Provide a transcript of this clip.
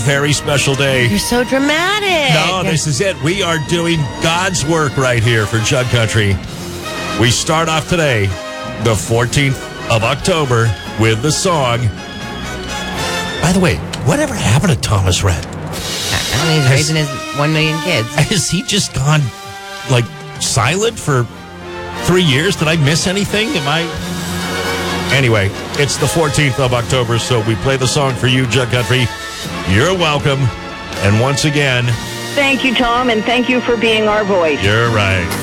very special day. You're so dramatic. No, this is it. We are doing God's work right here for Jug Country. We start off today, the 14th of October, with the song. By the way, whatever happened to Thomas Rhett? I don't know, he's raising his 1 million kids. Has he just gone, like, silent for 3 years? Did I miss anything? Anyway, it's the 14th of October, so we play the song for you, Jug Country. You're welcome. And once again, thank you, Tom, and thank you for being our voice. You're right.